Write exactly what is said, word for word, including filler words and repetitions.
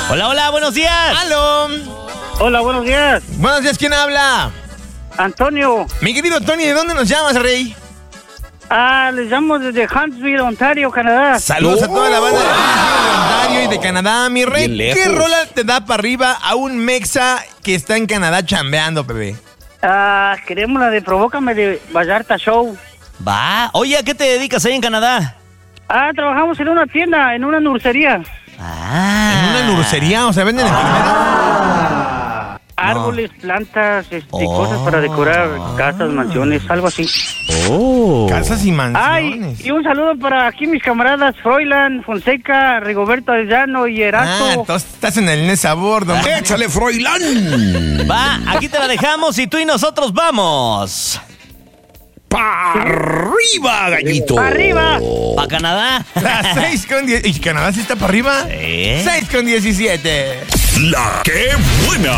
Hola, hola, buenos días. ¡Aló! Hola, buenos días. Buenos días, ¿quién habla? Antonio. Mi querido Tony, ¿de dónde nos llamas, rey? Ah, les llamo desde Huntsville, Ontario, Canadá. Saludos a toda la banda de Ontario y de Canadá, mi rey. Bien ¿Qué lejos. rola te da para arriba a un mexa que está en Canadá chambeando, bebé? Ah, queremos la de Provócame de Vallarta Show. Va. Oye, ¿a qué te dedicas ahí en Canadá? Ah, trabajamos en una tienda, en una nursería. Ah. ¿En una nursería? O sea, ¿venden enfermeras? Árboles, plantas, este, Oh. cosas para decorar casas, mansiones, algo así. Oh. Casas y Ay, mansiones. y un saludo para aquí mis camaradas Froilán, Fonseca, Rigoberto Arellano y Ah, Erasto. entonces estás en el Nesa Bordo. ¡Échale, Froilán! Va, aquí te la dejamos y tú y nosotros vamos. ¡Pa' arriba, gallito! ¡Pa' arriba! ¿Pa' Canadá? Las seis con diez. ¿Y Canadá sí está para arriba? Sí. seis con diecisiete. ¡La que